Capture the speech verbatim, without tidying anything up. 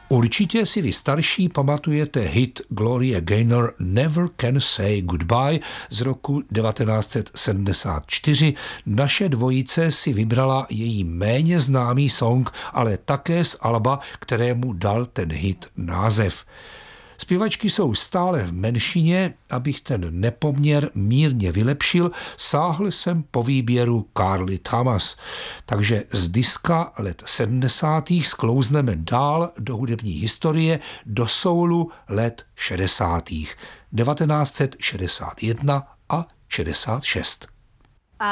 Určitě si vy starší pamatujete hit Gloria Gaynor Never Can Say Goodbye z roku devatenáct set sedmdesát čtyři. Naše dvojice si vybrala její méně známý song, ale také z alba, kterému dal ten hit název. Zpěvačky jsou stále v menšině, abych ten nepoměr mírně vylepšil, sáhl jsem po výběru Carly Thomas. Takže z diska let sedmdesátých sklouzneme dál do hudební historie, do soulu let šedesátých. devatenáct set šedesát jedna a šedesát šest.